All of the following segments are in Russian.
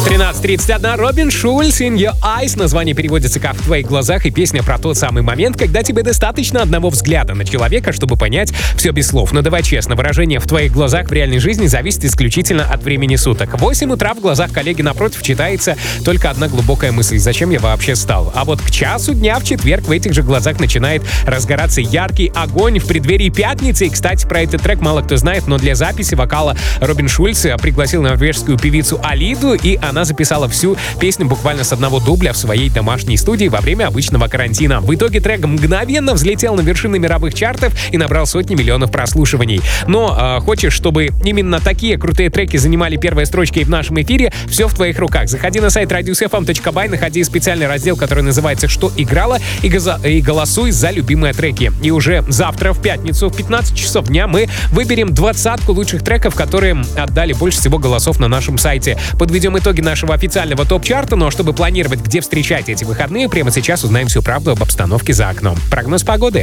13:31. Робин Шульц, In Your Eyes. Название переводится как «В твоих глазах», и песня про тот самый момент, когда тебе достаточно одного взгляда на человека, чтобы понять все без слов. Но давай честно, выражение «в твоих глазах» в реальной жизни зависит исключительно от времени суток. В 8 утра в глазах коллеги напротив читается только одна глубокая мысль: зачем я вообще стал? А вот к часу дня в четверг в этих же глазах начинает разгораться яркий огонь в преддверии пятницы. И, кстати, про этот трек мало кто знает, но для записи вокала Робин Шульц пригласил норвежскую певицу Алиду, и она записала всю песню буквально с одного дубля в своей домашней студии во время обычного карантина. В итоге трек мгновенно взлетел на вершины мировых чартов и набрал сотни миллионов прослушиваний. Но хочешь, чтобы именно такие крутые треки занимали первые строчки в нашем эфире? Все в твоих руках. Заходи на сайт radiusfm.by, находи специальный раздел, который называется «Что играло», и голосуй за любимые треки. И уже завтра, в пятницу, в 15 часов дня, мы выберем 20 лучших треков, которые отдали больше всего голосов на нашем сайте. Подведем итоги нашего официального топ-чарта, но чтобы планировать, где встречать эти выходные, прямо сейчас узнаем всю правду об обстановке за окном. Прогноз погоды.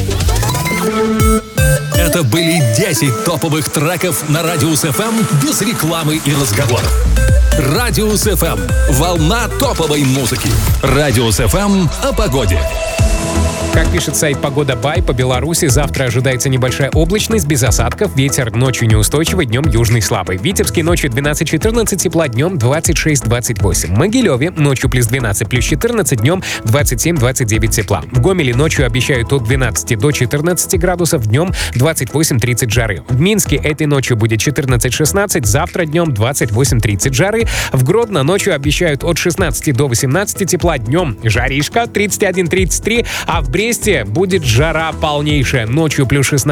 Это были 10 топовых треков на Радиус ФМ без рекламы и разговоров. Радиус ФМ. Волна топовой музыки. Радиус ФМ о погоде. Как пишет сайт «Погода Бай», по Беларуси завтра ожидается небольшая облачность, без осадков, ветер ночью неустойчивый, днем южный слабый. В Витебске ночью 12-14 тепла, днем 26-28. В Могилеве ночью плюс 12, плюс 14, днем 27-29 тепла. В Гомеле ночью обещают от 12 до 14 градусов, днем 28-30 жары. В Минске этой ночью будет 14-16, завтра днем 28-30 жары. В Гродно ночью обещают от 16 до 18 тепла, днем жаришка 31-33, а в Бресте будет жара полнейшая, ночью плюс 16.